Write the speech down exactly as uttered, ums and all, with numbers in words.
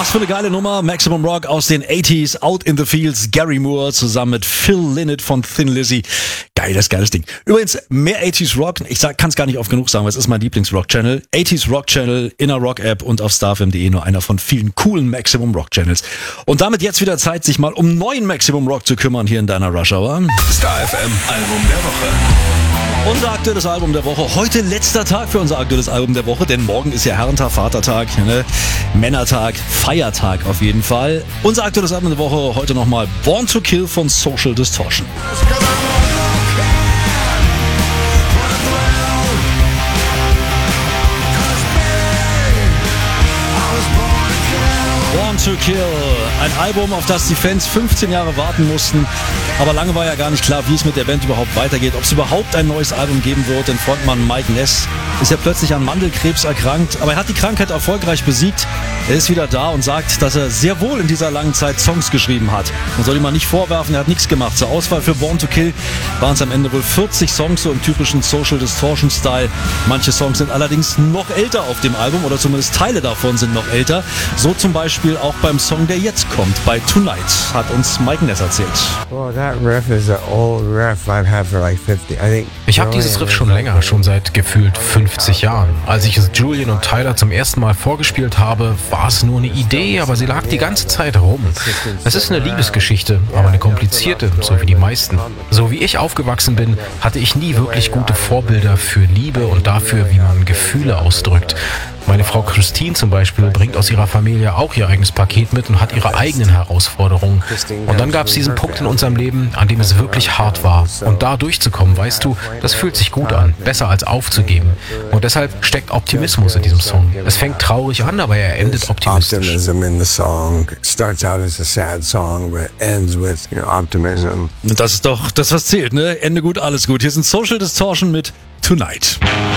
Was für eine geile Nummer. Maximum Rock aus den achtziger, Out in the Fields, Gary Moore zusammen mit Phil Lynott von Thin Lizzy. Geiles, geiles Ding. Übrigens, mehr achtziger Rock, ich kann es gar nicht oft genug sagen, weil es ist mein Lieblings-Rock-Channel. achtziger Rock-Channel, in der Rock-App und auf starfm punkt de, nur einer von vielen coolen Maximum Rock-Channels. Und damit jetzt wieder Zeit, sich mal um neuen Maximum Rock zu kümmern hier in deiner Rush Hour. StarFM Album der Woche. Unser aktuelles Album der Woche. Heute letzter Tag für unser aktuelles Album der Woche, denn morgen ist ja Herrentag, Vatertag, ne? Männertag, Feiertag auf jeden Fall. Unser aktuelles Album der Woche heute nochmal Born to Kill von Social Distortion. Born to Kill, ein Album, auf das die Fans fünfzehn Jahre warten mussten. Aber lange war ja gar nicht klar, wie es mit der Band überhaupt weitergeht, ob es überhaupt ein neues Album geben wird. Denn Frontmann Mike Ness ist ja plötzlich an Mandelkrebs erkrankt, aber er hat die Krankheit erfolgreich besiegt. Er ist wieder da und sagt, dass er sehr wohl in dieser langen Zeit Songs geschrieben hat. Man soll ihm mal nicht vorwerfen, er hat nichts gemacht. Zur Auswahl für Born to Kill waren es am Ende wohl vierzig Songs, so im typischen Social Distortion Style. Manche Songs sind allerdings noch älter auf dem Album, oder zumindest Teile davon sind noch älter. So zum Beispiel auch beim Song, der jetzt kommt, bei Tonight, hat uns Mike Ness erzählt. Ich habe dieses Riff schon länger, schon seit gefühlt fünfzig Jahren. Als ich es Julian und Tyler zum ersten Mal vorgespielt habe, war es nur eine Idee, aber sie lag die ganze Zeit rum. Es ist eine Liebesgeschichte, aber eine komplizierte, so wie die meisten. So wie ich aufgewachsen bin, hatte ich nie wirklich gute Vorbilder für Liebe und dafür, wie man Gefühle ausdrückt. Meine Frau Christine zum Beispiel bringt aus ihrer Familie auch ihr eigenes Paket mit und hat ihre eigenen Herausforderungen. Und dann gab es diesen Punkt in unserem Leben, an dem es wirklich hart war. Und da durchzukommen, weißt du, das fühlt sich gut an, besser als aufzugeben. Und deshalb steckt Optimismus in diesem Song. Es fängt traurig an, aber er endet optimistisch. Das ist doch das, was zählt, ne? Ende gut, alles gut. Hier sind Social Distortion mit Tonight.